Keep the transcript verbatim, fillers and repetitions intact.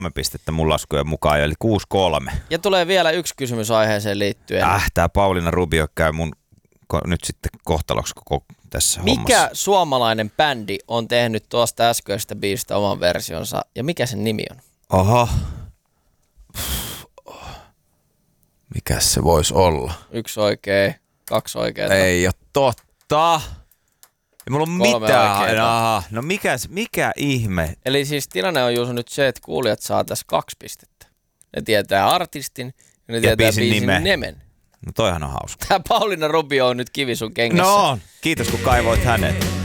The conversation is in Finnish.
pistettä mun laskujen mukaan, eli kuusi kolme. Ja tulee vielä yksi kysymys aiheeseen liittyen. Äh, tää Pauliina Rubio käy mun ko- nyt sitten kohtaloksi koko tässä Mikä hommassa. suomalainen bändi on tehnyt tuosta äskeisestä biisistä oman versionsa ja mikä sen nimi on? Oho. Mikäs se voisi olla? Yksi oikea, kaksi oikeaa. Ei ole totta. Ei mulla on Kolme mitään. oikeeta. Aha, no mikä, mikä ihme? Eli siis tilanne on Juuso nyt se, että kuulijat saa tässä kaksi pistettä. Ne tietää artistin ja ne Ja tietää biisin biisin nimen. nimen. No toihan on hauska. Tää Pauliina Rubio on nyt kivi sun kengässä. No, kiitos kun kaivoit hänet.